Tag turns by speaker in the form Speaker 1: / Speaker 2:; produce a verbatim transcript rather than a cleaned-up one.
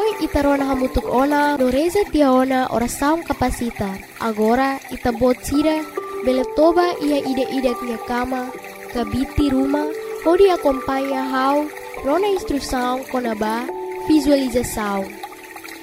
Speaker 1: Noi itarona hamutuk ona no reza tiaona ora saung kapasita. Agora itabot sira bele toba ia ide-ide minha cama, kabiti rumah, pode acompanhar how rona instrução konaba visualização.